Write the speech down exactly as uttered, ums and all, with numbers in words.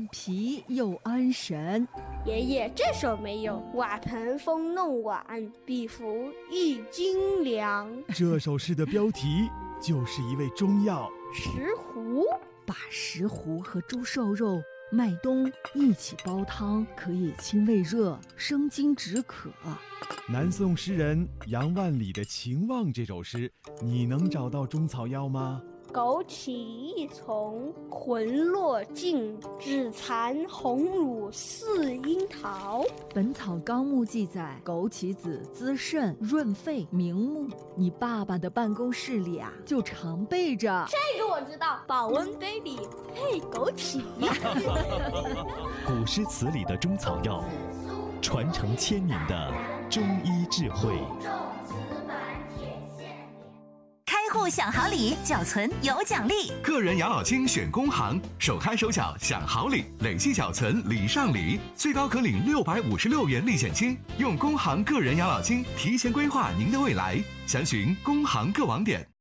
脾又安神。 爷爷这首没有，瓦盆风弄碗，必服一斤粮。 这首诗的标题就是一味中药石斛。 把石斛和猪瘦肉、麦冬一起煲汤，可以清胃热、生津止渴。 南宋诗人杨万里的《秦望》这首诗，你能找到中草药吗？ 枸杞一丛，魂落尽，只残红乳似樱桃。 本草纲目记载，枸杞子滋肾润肺明目。你爸爸的办公室里啊，就常备着。 这个我知道，保温杯里配枸杞。 古诗词里的中草药，传承千年的中医智慧。 开户享好礼，缴存有奖励。 个人养老金选工行，首开首缴享好礼，累计缴存礼上礼，最高可领六百五十六元历险金。用工行个人养老金提前规划您的未来，详询工行各网点。